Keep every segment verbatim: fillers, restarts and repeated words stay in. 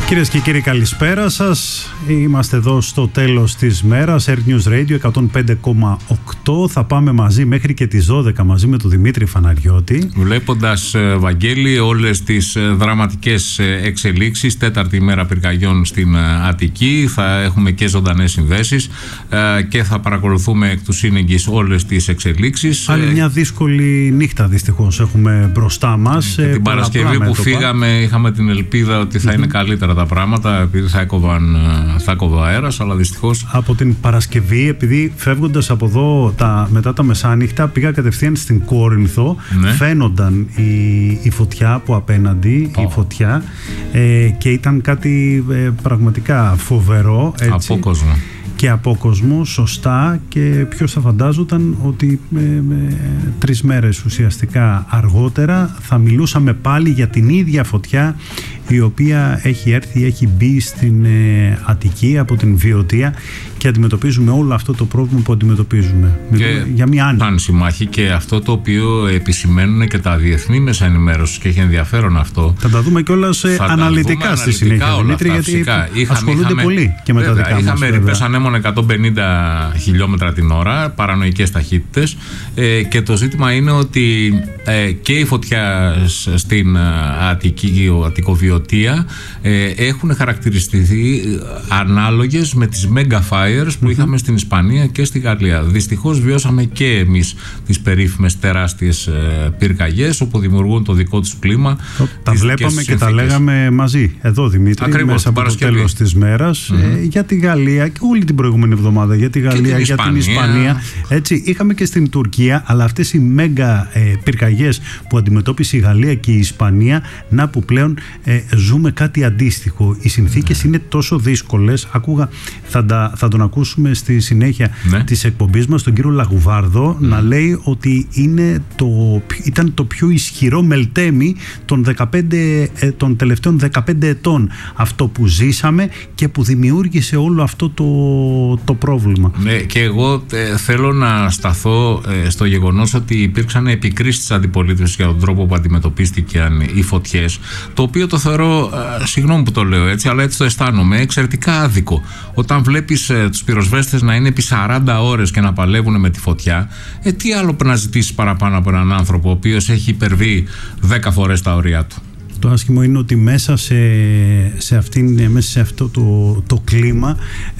Κυρίες και κύριοι, καλησπέρα σας. Είμαστε εδώ στο τέλος της μέρας, Air News Radio εκατόν πέντε κόμμα οκτώ. Θα πάμε μαζί μέχρι και τις δώδεκα μαζί με τον Δημήτρη Φαναριώτη. Βλέποντας, Βαγγέλη, όλες τις δραματικές εξελίξεις, τέταρτη ημέρα πυρκαγιών στην Αττική, θα έχουμε και ζωντανές συνδέσεις και θα παρακολουθούμε εκ του σύνεγγυς όλες τις εξελίξεις. Άλλη μια δύσκολη νύχτα δυστυχώς έχουμε μπροστά μας. Και την Παρασκευή που φύγαμε είχαμε την ελπίδα ότι θα mm-hmm. είναι καλύτερα τα πράγματα, επειδή θα έκοβαν, θα έκοβε ο αέρας, αλλά δυστυχώς. Από την Παρασκευή, επειδή φεύγοντας από εδώ τα, μετά τα μεσάνυχτα, πήγα κατευθείαν στην Κόρινθο, ναι. Φαίνονταν η, η φωτιά από απέναντι, oh. η φωτιά, ε, και ήταν κάτι ε, πραγματικά φοβερό. Έτσι. Απόκοσμο. Και απόκοσμο, σωστά, και ποιος θα φαντάζονταν ότι ε, ε, τρεις μέρες ουσιαστικά αργότερα θα μιλούσαμε πάλι για την ίδια φωτιά η οποία έχει έρθει, έχει μπει στην ε, Αττική από την Βιωτία και αντιμετωπίζουμε όλο αυτό το πρόβλημα που αντιμετωπίζουμε. Και για μια άνοιξη. Πάνε συμμάχοι και αυτό το οποίο επισημαίνουν και τα διεθνή μέσα ενημέρωσης και έχει ενδιαφέρον αυτό. Θα τα δούμε κιόλας ε, αναλυτικά στη συνέχεια, Δημήτρη, γιατί φυσικά. ασχολούνται είχαμε, πολύ και με βέβαια, τα δικά είχαμε μας. Είχαμε ανέμων εκατόν πενήντα χιλιόμετρα την ώρα, παρανοϊκές ταχύτητες, ε, και το ζήτημα είναι ότι ε, και η φωτιά στην Αττική, ο Αττικοβιωτία, ε, έχουν χαρακτηριστεί ανάλογες με τις mega fires που mm-hmm. είχαμε στην Ισπανία και στη Γαλλία. Δυστυχώς βιώσαμε και εμείς τις περίφημες τεράστιες ε, πυρκαγιές, όπου δημιουργούν το δικό τους κλίμα. Τα βλέπαμε και τα λέγαμε μαζί εδώ, Δημήτρη. Ακριβώς, μέσα από το τέλος της μέρας, mm-hmm. ε, για τη Γαλλία και όλη την προηγούμενη εβδομάδα, για τη Γαλλία, την για την Ισπανία. Έτσι, είχαμε και στην Τουρκία, αλλά αυτές οι μέγα ε, πυρκαγιές που αντιμετώπισε η Γαλλία και η Ισπανία, να που πλέον ε, ζούμε κάτι αντίστοιχο. Οι συνθήκες mm. είναι τόσο δύσκολες. Ακούγα, θα, τα, θα τον ακούσουμε στη συνέχεια mm. της εκπομπής μας, τον κύριο Λαγουβάρδο, mm. να λέει ότι είναι το, ήταν το πιο ισχυρό μελτέμι των, δεκαπέντε, ε, των τελευταίων δεκαπέντε ετών αυτό που ζήσαμε και που δημιούργησε όλο αυτό το, το πρόβλημα. Ναι, και εγώ ε, θέλω να σταθώ ε, στο γεγονός ότι υπήρξαν επικρίσεις της αντιπολίτευσης για τον τρόπο που αντιμετωπίστηκαν οι φωτιές, το οποίο το θεωρώ, ε, συγγνώμη που το λέω έτσι, αλλά έτσι το αισθάνομαι, εξαιρετικά άδικο. Όταν βλέπεις ε, τους πυροσβέστες να είναι επί σαράντα ώρες και να παλεύουν με τη φωτιά, ε, τι άλλο πρέπει να ζητήσεις παραπάνω από έναν άνθρωπο ο οποίος έχει υπερβεί δέκα φορές τα ωριά του. Το άσχημο είναι ότι μέσα σε, σε, αυτήν, μέσα σε αυτό το, το κλίμα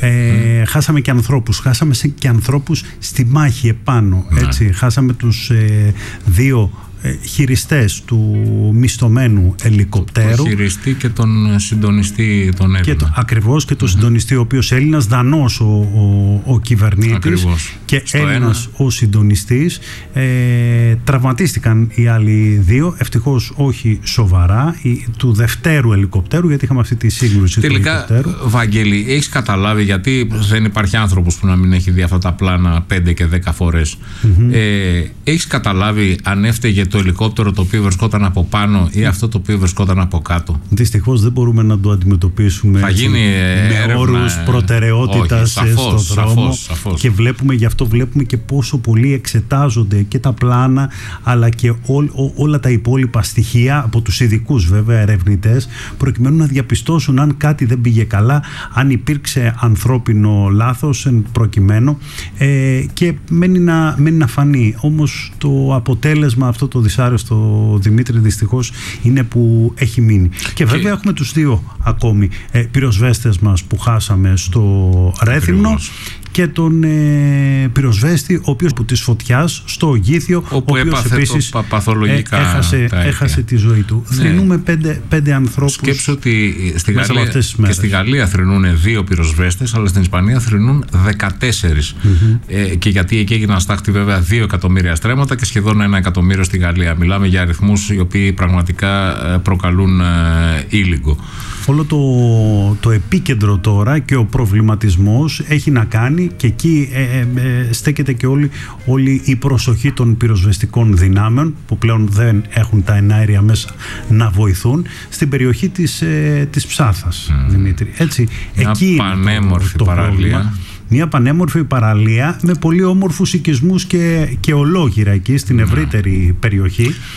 ε, mm. χάσαμε και ανθρώπους. Χάσαμε και ανθρώπους στη μάχη επάνω. Mm. Έτσι. Χάσαμε τους ε, δύο χειριστές του μισθωμένου ελικοπτέρου. Το χειριστή και τον συντονιστή τον Έλληνα. Και το, ακριβώς, και τον mm-hmm. συντονιστή, ο οποίος Έλληνας, Δανός ο, ο, ο κυβερνήτης. Ακριβώς. Και στο Έλληνας ένα. Ο συντονιστής. Ε, τραυματίστηκαν οι άλλοι δύο, ευτυχώς όχι σοβαρά, η, του δευτέρου ελικοπτέρου, γιατί είχαμε αυτή τη σύγκρουση. Τελικά, του ελικοπτέρου. Βαγγέλη, έχεις καταλάβει γιατί δεν υπάρχει άνθρωπος που να μην έχει δει αυτά τα πλάνα πέντε και δέκα φορές. Mm-hmm. Ε, έχεις καταλάβει αν έφταιγε το ελικόπτερο το οποίο βρισκόταν από πάνω ή αυτό το οποίο βρισκόταν από κάτω? Δυστυχώς δεν μπορούμε να το αντιμετωπίσουμε. Θα γίνει με έρευνα, όρους προτεραιότητας στον δρόμο. Σαφώς, σαφώς. Και βλέπουμε, γι' αυτό βλέπουμε και πόσο πολύ εξετάζονται και τα πλάνα, αλλά και ό, ό, όλα τα υπόλοιπα στοιχεία από τους ειδικούς βέβαια ερευνητές, προκειμένου να διαπιστώσουν αν κάτι δεν πήγε καλά, αν υπήρξε ανθρώπινο λάθος εν προκειμένου, ε, και μένει να, μένει να φανεί. Όμως το αποτέλεσμα αυτό το δυσάρεστο, Δημήτρη, δυστυχώς είναι που έχει μείνει. Και βέβαια και... έχουμε τους δύο ακόμη ε, πυροσβέστες μας που χάσαμε στο Ρέθυμνο και τον ε, πυροσβέστη, ο οποίος από της φωτιάς στο Γήθιο, ο οποίος επίσης πα, παθολογικά ε, έχασε, έχασε τη ζωή του. Ναι. Θρηνούμε πέντε, πέντε ανθρώπους. Σκέψου ότι στη Γαλλία, και στη Γαλλία θρηνούν δύο πυροσβέστες, αλλά στην Ισπανία θρηνούν δεκατέσσερις. Mm-hmm. Ε, και γιατί εκεί έγιναν στάχτη βέβαια δύο εκατομμύρια στρέμματα και σχεδόν ένα εκατομμύριο στη Γαλλία. Μιλάμε για αριθμούς οι οποίοι πραγματικά προκαλούν ε, ήλιγκο. Όλο το, το επίκεντρο τώρα και ο προβληματισμός έχει να κάνει, και εκεί ε, ε, ε, στέκεται και όλη, όλη η προσοχή των πυροσβεστικών δυνάμεων, που πλέον δεν έχουν τα εναέρια μέσα να βοηθούν, στην περιοχή της, ε, της Ψάθας, mm. Δημήτρη. Έτσι, μια εκεί πανέμορφη το, το παραλία. Πρόβλημα. Μια πανέμορφη παραλία με πολύ όμορφους οικισμούς και, και ολόγυρα εκεί στην ευρύτερη mm. περιοχή.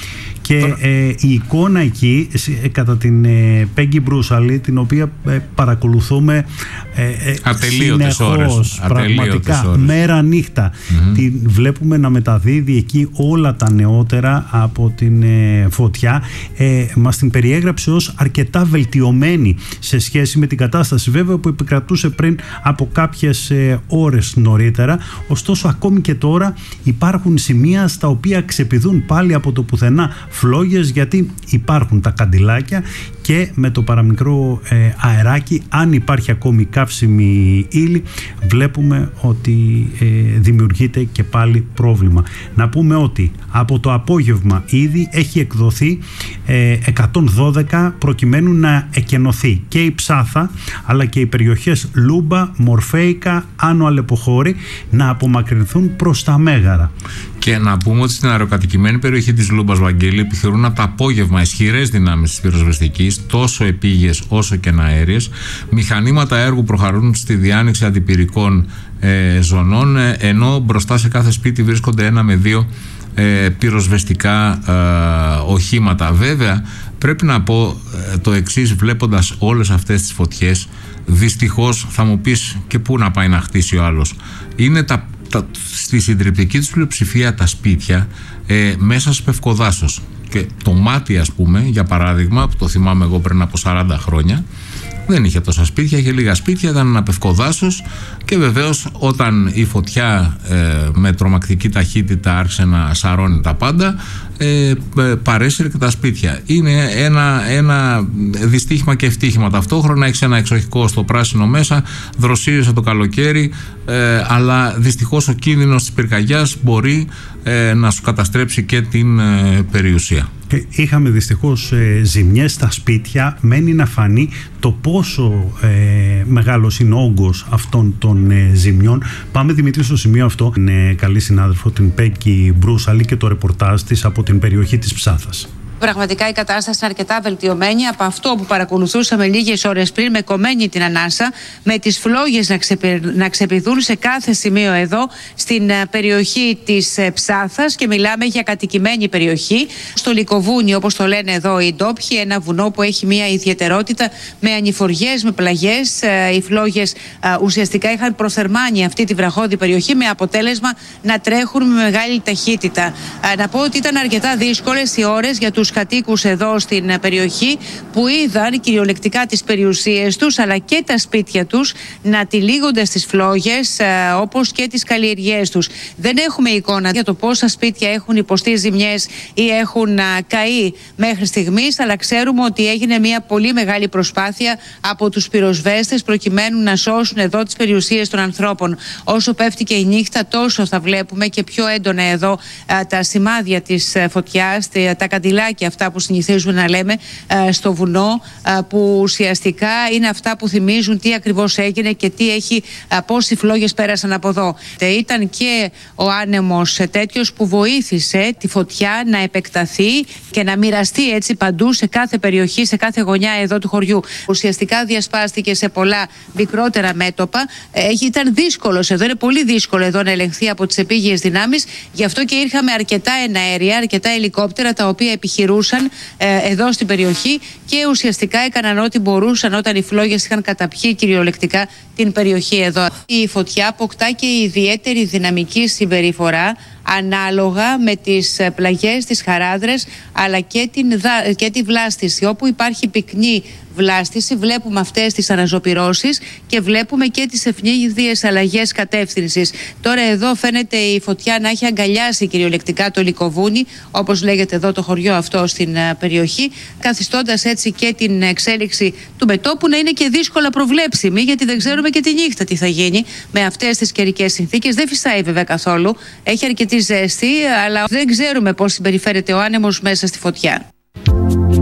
Και ε, η εικόνα εκεί, ε, κατά την ε, Πέγγι Μπρούσαλη, την οποία ε, παρακολουθούμε ε, ε, ατελείωτες ώρες, πραγματικά ώρες. μέρα νύχτα. Mm-hmm. Την βλέπουμε να μεταδίδει εκεί όλα τα νεότερα από την ε, φωτιά. Ε, μας την περιέγραψε ως αρκετά βελτιωμένη σε σχέση με την κατάσταση βέβαια που επικρατούσε πριν από κάποιες ε, ώρες νωρίτερα. Ωστόσο ακόμη και τώρα υπάρχουν σημεία στα οποία ξεπηδούν πάλι από το πουθενά φλόγες, γιατί υπάρχουν τα καντιλάκια και με το παραμικρό ε, αεράκι, αν υπάρχει ακόμη καύσιμη ύλη, βλέπουμε ότι ε, δημιουργείται και πάλι πρόβλημα. Να πούμε ότι από το απόγευμα ήδη έχει εκδοθεί ε, εκατόν δώδεκα προκειμένου να εκενωθεί και η Ψάθα αλλά και οι περιοχές Λούμπα, Μορφέικα, Άνω Αλεποχώρη να απομακρυνθούν προς τα Μέγαρα. Και να πούμε ότι στην αεροκατοικημένη περιοχή της Λούμπας, Βαγγέλη, επιχειρούν από το απόγευμα ισχυρές δυνάμεις της πυροσβεστικής, τόσο επίγειες όσο και αέριες. Μηχανήματα έργου προχωρούν στη διάνοιξη αντιπυρικών ε, ζωνών, ε, ενώ μπροστά σε κάθε σπίτι βρίσκονται ένα με δύο ε, πυροσβεστικά ε, οχήματα. Βέβαια, πρέπει να πω ε, το εξής, βλέποντας όλες αυτές τις φωτιές, δυστυχώς θα μου πεις και πού να πάει να χτίσει ο άλλος. Είναι τα Τα, στη συντριπτική τους πλειοψηφία τα σπίτια ε, μέσα σε πευκοδάσος, και το Μάτι, ας πούμε, για παράδειγμα, που το θυμάμαι εγώ πριν από σαράντα χρόνια, δεν είχε τόσα σπίτια, είχε λίγα σπίτια, ήταν ένα πευκοδάσος, και βεβαίως όταν η φωτιά ε, με τρομακτική ταχύτητα άρχισε να σαρώνει τα πάντα, ε, παρέσυρε και τα σπίτια. Είναι ένα, ένα δυστύχημα και ευτύχημα ταυτόχρονα. Έχεις ένα εξοχικό στο πράσινο μέσα, δροσύρισε το καλοκαίρι, ε, αλλά δυστυχώς ο κίνδυνος της πυρκαγιάς μπορεί ε, να σου καταστρέψει και την ε, περιουσία. Είχαμε δυστυχώς ε, ζημιές στα σπίτια. Μένει να φανεί το πόσο ε, μεγάλος είναι ο όγκος αυτών των ε, ζημιών. Πάμε, Δημήτρη, στο σημείο αυτό. Είναι καλή συνάδελφο, την Πέγγι Μπρούσαλη, και το ρεπορτάζ της από την περιοχή της Ψάθας. Πραγματικά η κατάσταση είναι αρκετά βελτιωμένη από αυτό που παρακολουθούσαμε λίγες ώρες πριν, με κομμένη την ανάσα, με τις φλόγες να, ξεπε... να ξεπηδούν σε κάθε σημείο εδώ στην περιοχή της Ψάθας, και μιλάμε για κατοικημένη περιοχή. Στο Λυκοβούνι, όπως το λένε εδώ οι ντόπιοι, ένα βουνό που έχει μια ιδιαιτερότητα με ανηφοριές, με πλαγιές. Οι φλόγες ουσιαστικά είχαν προθερμάνει αυτή τη βραχώδη περιοχή, με αποτέλεσμα να τρέχουν με μεγάλη ταχύτητα. Να πω ότι ήταν αρκετά δύσκολες οι ώρες για τους κατοίκους εδώ στην περιοχή, που είδαν κυριολεκτικά τις περιουσίες τους αλλά και τα σπίτια τους να τυλίγονται στις φλόγες, όπως και τις καλλιεργίες τους. Δεν έχουμε εικόνα για το πόσα σπίτια έχουν υποστεί ζημιές ή έχουν καεί μέχρι στιγμής, αλλά ξέρουμε ότι έγινε μια πολύ μεγάλη προσπάθεια από τους πυροσβέστες προκειμένου να σώσουν εδώ τις περιουσίες των ανθρώπων. Όσο πέφτει και η νύχτα, τόσο θα βλέπουμε και πιο έντονα εδώ τα σημάδια της φωτιάς, τα καντιλάκια, και αυτά που συνηθίζουμε να λέμε στο βουνό, που ουσιαστικά είναι αυτά που θυμίζουν τι ακριβώς έγινε και τι έχει, πώς οι φλόγες πέρασαν από εδώ. Ήταν και ο άνεμος τέτοιος που βοήθησε τη φωτιά να επεκταθεί και να μοιραστεί έτσι παντού, σε κάθε περιοχή, σε κάθε γωνιά εδώ του χωριού. Ουσιαστικά διασπάστηκε σε πολλά μικρότερα μέτωπα. Ήταν δύσκολο εδώ, είναι πολύ δύσκολο εδώ να ελεγχθεί από τις επίγειες δυνάμεις. Γι' αυτό και είχαμε αρκετά εναέρια, αρκετά ελικόπτερα, τα οποία επιχειρούσαν ε, εδώ στην περιοχή, και ουσιαστικά έκαναν ό,τι μπορούσαν όταν οι φλόγες είχαν καταπιεί κυριολεκτικά την περιοχή εδώ. Η φωτιά αποκτά και ιδιαίτερη δυναμική συμπεριφορά ανάλογα με τις πλαγιές, τις χαράδρες, αλλά και, την, και τη βλάστηση. Όπου υπάρχει πυκνή βλάστηση, βλέπουμε αυτές τις αναζωπυρώσεις και βλέπουμε και τις ευνίδιες αλλαγές κατεύθυνσης. Τώρα εδώ φαίνεται η φωτιά να έχει αγκαλιάσει κυριολεκτικά το Λυκοβούνι, όπως λέγεται εδώ το χωριό αυτό στην περιοχή, καθιστώντας έτσι και την εξέλιξη του μετώπου να είναι και δύσκολα προβλέψιμη, γιατί δεν ξέρουμε και τη νύχτα τι θα γίνει με αυτές τις καιρικές συνθήκες. Δεν φυσάει βέβαια καθόλου, έχει αρκετή ζέστη, αλλά δεν ξέρουμε πώς συμπεριφέρεται ο άνεμος μέσα στη φωτιά.